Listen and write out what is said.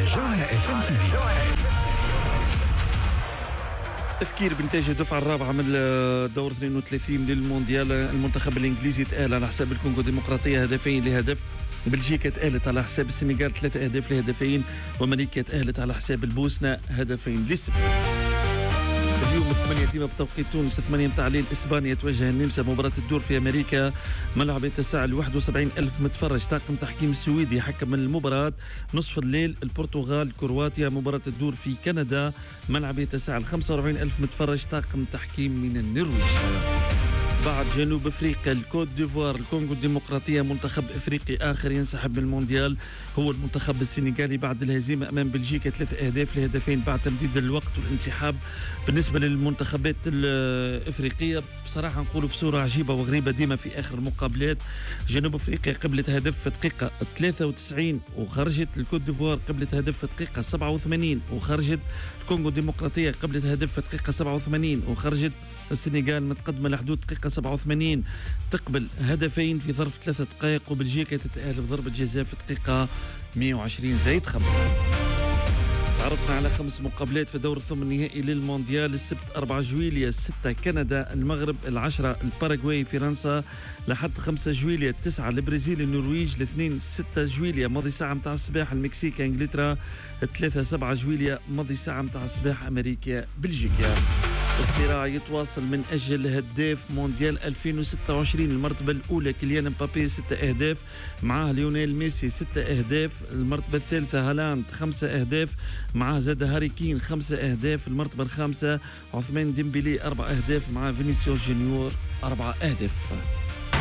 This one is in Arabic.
جوهرة FM TV. تذكير بإنتاج الدفعة الرابعة من دور 32 للمونديال. المنتخب الإنجليزي تأهل على حساب الكونغو الديمقراطية 2-0. بلجيكا تأهلت على حساب السنغال 3-2. وأمريكا تأهلت على حساب البوسنة 2-0. اليوم 8 ديما بتوقيت تونس، 8 متاع الليل إسبانيا تواجه النمسا. مباراة الدور في أمريكا، ملعب يتسع ل 71,000 متفرج. طاقم تحكيم السويدي حكم المباراة. نصف الليل البرتغال كرواتيا. مباراة الدور في كندا، ملعب يتسع ل 45,000 متفرج. طاقم تحكيم من النرويج. بعد جنوب افريقيا، الكوت ديفوار، الكونغو الديمقراطيه، منتخب افريقي اخر ينسحب من المونديال هو المنتخب السنغالي بعد الهزيمه امام بلجيكا 3-2 بعد تمديد الوقت والانسحاب. بالنسبه للمنتخبات الافريقيه بصراحه نقولوا بصوره عجيبه وغريبه ديما في اخر المقابلات. جنوب افريقيا قبلت هدف في دقيقه 93 وخرجت. الكوت ديفوار قبلت هدف في دقيقه 87 وخرجت. الكونغو الديمقراطيه قبلت هدف في دقيقه 87 وخرجت. السنغال متقدمة لحدود دقيقة 87 تقبل هدفين في ظرف 3 دقائق. وبلجيكا تتأهل بضربة جزاء في دقيقة 120+5. تعرفنا على 5 مقابلات في دور الثمن النهائي للمونديال. السبت 4 جويلية 6 كندا المغرب، 10 الباراغواي فرنسا، لحد 5 جويلية 9 البرازيل النرويج، 2 6 جويلية ماضي ساعة متاع الصباح المكسيك انجلترا، 3 7 جويلية ماضي ساعة متاع الصباح امريكا بلجيكا. الصراع يتواصل من أجل هداف مونديال 2026. المرتبة الأولى كيليان مبابي 6 أهداف، معاه ليونيل ميسي 6 أهداف. المرتبة الثالثة هالاند 5 أهداف، معاه زاد هاري كين 5 أهداف. المرتبة الخامسة عثمان ديمبلي 4 أهداف، معاه فينيسيوس جونيور 4 أهداف.